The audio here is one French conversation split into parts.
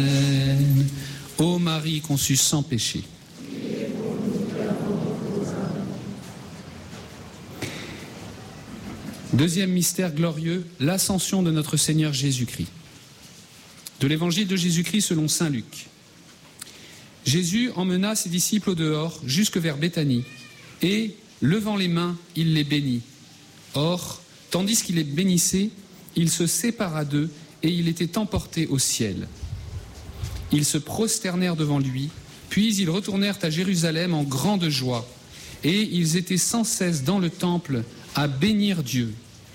Ô Marie conçue sans péché. Deuxième mystère glorieux, l'ascension de notre Seigneur Jésus-Christ. De l'évangile de Jésus-Christ selon saint Luc. Jésus emmena ses disciples au dehors jusque vers Béthanie et, levant les mains, il les bénit. Or, tandis qu'il les bénissait, il se sépara d'eux et il était emporté au ciel. Ils se prosternèrent devant lui, puis ils retournèrent à Jérusalem en grande joie, et ils étaient sans cesse dans le temple à bénir Dieu.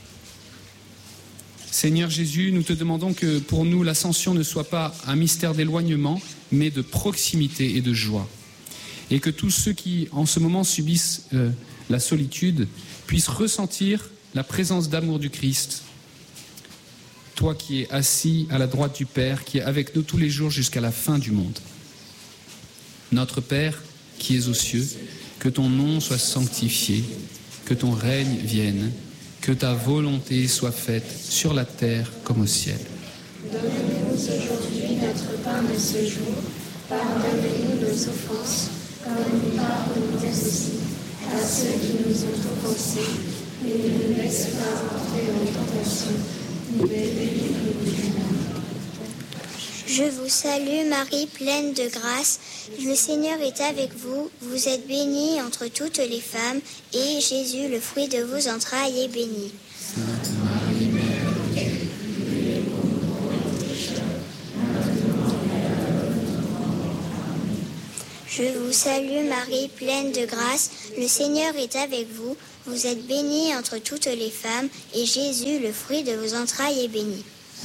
Seigneur Jésus, nous te demandons que pour nous l'ascension ne soit pas un mystère d'éloignement, mais de proximité et de joie. Et que tous ceux qui en ce moment subissent la solitude puissent ressentir la présence d'amour du Christ. Toi qui es assis à la droite du Père, qui est avec nous tous les jours jusqu'à la fin du monde. Notre Père qui es aux cieux, que ton nom soit sanctifié, que ton règne vienne, que ta volonté soit faite sur la terre comme au ciel. Donne-nous aujourd'hui notre pain de ce jour. Pardonne-nous nos offenses, comme nous pardonnons aussi à ceux qui nous ont offensés. Et ne nous laisse pas entrer en tentation, mais délivre-nous du mal. Je vous salue Marie, pleine de grâce. Le Seigneur est avec vous. Vous êtes bénie entre toutes les femmes, et Jésus, le fruit de vos entrailles, est béni. Sainte Marie, Mère de Dieu, priez pour nous pauvres pécheurs, maintenant et à l'heure de notre mort. Amen. Je vous salue Marie, pleine de grâce. Le Seigneur est avec vous. Vous êtes bénie entre toutes les femmes, et Jésus, le fruit de vos entrailles, est béni.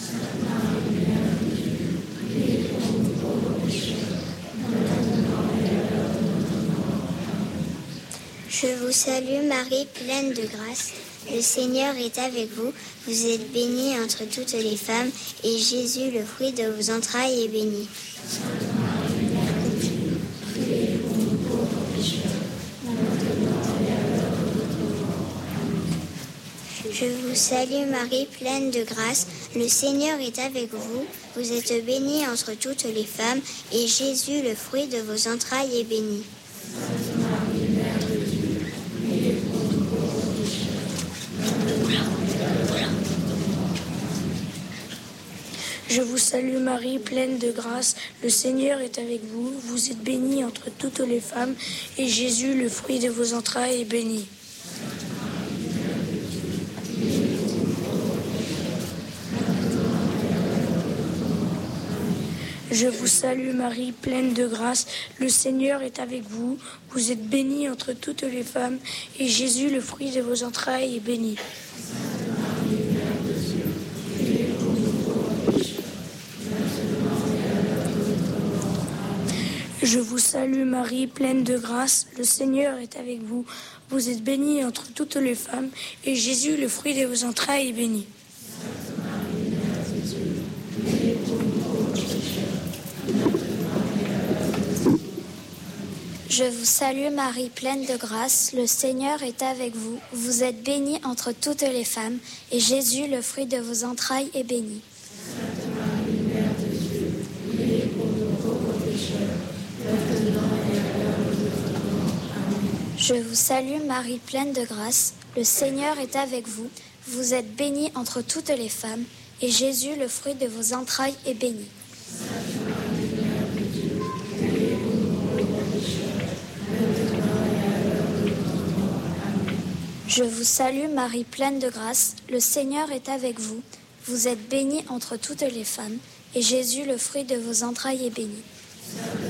Je vous salue Marie, pleine de grâce. Le Seigneur est avec vous. Vous êtes bénie entre toutes les femmes, et Jésus, le fruit de vos entrailles, est béni. Je vous salue Marie, pleine de grâce. Le Seigneur est avec vous. Vous êtes bénie entre toutes les femmes, et Jésus, le fruit de vos entrailles, est béni. Je vous salue Marie, pleine de grâce, le Seigneur est avec vous. Vous êtes bénie entre toutes les femmes, et Jésus, le fruit de vos entrailles, est béni. Je vous salue Marie, pleine de grâce, le Seigneur est avec vous. Vous êtes bénie entre toutes les femmes, et Jésus, le fruit de vos entrailles, est béni. Je vous salue Marie, pleine de grâce, le Seigneur est avec vous. Vous êtes bénie entre toutes les femmes, et Jésus, le fruit de vos entrailles, est béni. Je vous salue Marie, pleine de grâce, le Seigneur est avec vous. Vous êtes bénie entre toutes les femmes, et Jésus, le fruit de vos entrailles, est béni. Je vous salue Marie, pleine de grâce, le Seigneur est avec vous. Vous êtes bénie entre toutes les femmes, et Jésus, le fruit de vos entrailles, est béni. Je vous salue Marie, pleine de grâce, le Seigneur est avec vous. Vous êtes bénie entre toutes les femmes, et Jésus, le fruit de vos entrailles, est béni.